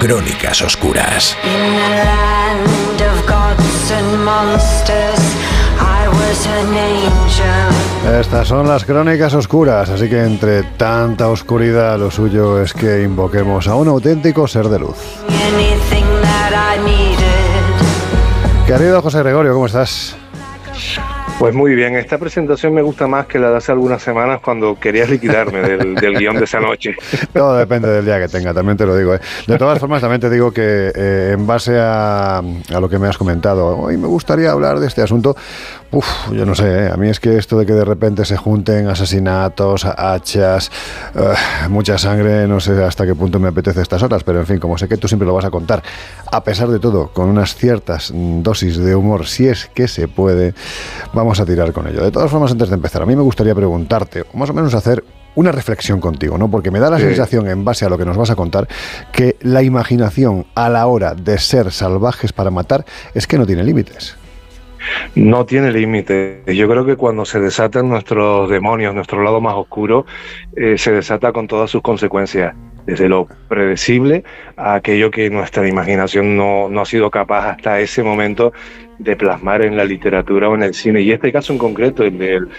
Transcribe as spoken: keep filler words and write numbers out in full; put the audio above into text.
Crónicas Oscuras. Estas son las Crónicas Oscuras, así que entre tanta oscuridad lo suyo es que invoquemos a un auténtico ser de luz. Querido José Gregorio, ¿cómo estás? Pues muy bien, esta presentación me gusta más que la de hace algunas semanas cuando querías liquidarme del, del guión de esa noche. Todo depende del día que tenga, también te lo digo, ¿eh? De todas formas, también te digo que eh, en base a, a lo que me has comentado, hoy me gustaría hablar de este asunto. Uf, yo no sé, ¿eh? A mí es que esto de que de repente se junten asesinatos, hachas, uh, mucha sangre, no sé hasta qué punto me apetece estas horas, pero en fin, como sé que tú siempre lo vas a contar, a pesar de todo, con unas ciertas dosis de humor, si es que se puede, vamos a tirar con ello. De todas formas, antes de empezar, a mí me gustaría preguntarte, o más o menos hacer una reflexión contigo, ¿no? Porque me da la sí. sensación, en base a lo que nos vas a contar, que la imaginación a la hora de ser salvajes para matar es que no tiene límites. No tiene límite. Yo creo que cuando se desatan nuestros demonios, nuestro lado más oscuro, eh, se desata con todas sus consecuencias, desde lo predecible a aquello que nuestra imaginación no, no ha sido capaz hasta ese momento de plasmar en la literatura o en el cine. Y este caso en concreto, el del